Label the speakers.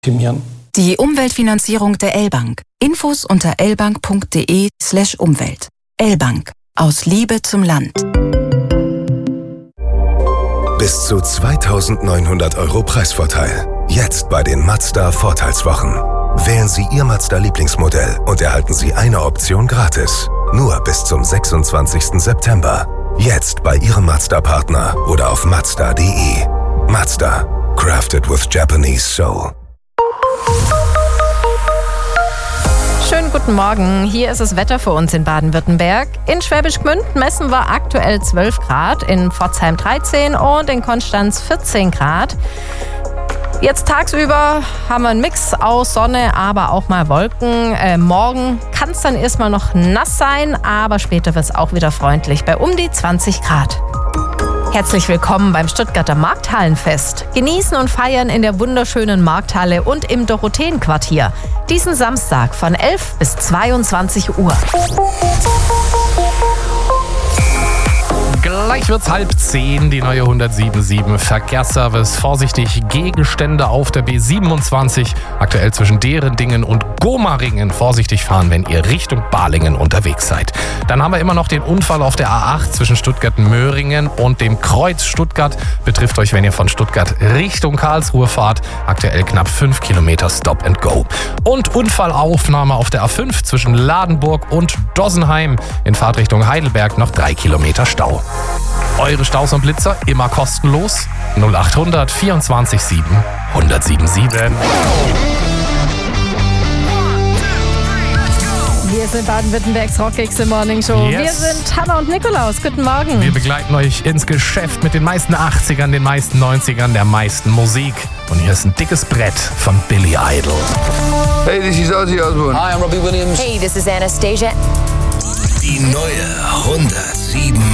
Speaker 1: optimieren.
Speaker 2: Die Umweltfinanzierung der L-Bank. Infos unter lbank.de/Umwelt. L-Bank. Aus Liebe zum Land.
Speaker 3: Bis zu 2.900 € Preisvorteil. Jetzt bei den Mazda Vorteilswochen. Wählen Sie Ihr Mazda-Lieblingsmodell und erhalten Sie eine Option gratis. Nur bis zum 26. September. Jetzt bei Ihrem Mazda-Partner oder auf Mazda.de. Mazda. Crafted with Japanese Soul.
Speaker 4: Schönen guten Morgen. Hier ist das Wetter für uns in Baden-Württemberg. In Schwäbisch Gmünd messen wir aktuell 12 Grad, in Pforzheim 13 und in Konstanz 14 Grad. Jetzt tagsüber haben wir einen Mix aus Sonne, aber auch mal Wolken. Morgen kann es dann erstmal noch nass sein, aber später wird es auch wieder freundlich bei um die 20 Grad. Herzlich willkommen beim Stuttgarter Markthallenfest. Genießen und feiern in der wunderschönen Markthalle und im Dorotheenquartier. Diesen Samstag von 11 bis 22 Uhr.
Speaker 5: Gleich wird's 9:30, die neue 107.7 Verkehrsservice. Vorsichtig, Gegenstände auf der B27, aktuell zwischen Derendingen und Gomaringen. Vorsichtig fahren, wenn ihr Richtung Balingen unterwegs seid. Dann haben wir immer noch den Unfall auf der A8 zwischen Stuttgart-Möhringen und dem Kreuz Stuttgart. Betrifft euch, wenn ihr von Stuttgart Richtung Karlsruhe fahrt. Aktuell knapp 5 Kilometer Stop and Go. Und Unfallaufnahme auf der A5 zwischen Ladenburg und Dossenheim. In Fahrtrichtung Heidelberg noch 3 Kilometer Stau. Eure Staus und Blitzer immer kostenlos. 0800 24 7 1077.
Speaker 4: Wir sind Baden-Württembergs Rockix im Morning Show.
Speaker 5: Yes.
Speaker 4: Wir sind Hanna und Nikolaus. Guten Morgen.
Speaker 5: Wir begleiten euch ins Geschäft mit den meisten 80ern, den meisten 90ern, der meisten Musik. Und hier ist ein dickes Brett von Billy Idol.
Speaker 6: Hey, this is Ozzy Osbourne.
Speaker 7: Hi, I'm Robbie Williams.
Speaker 8: Hey, this is Anastasia.
Speaker 3: Die neue 107.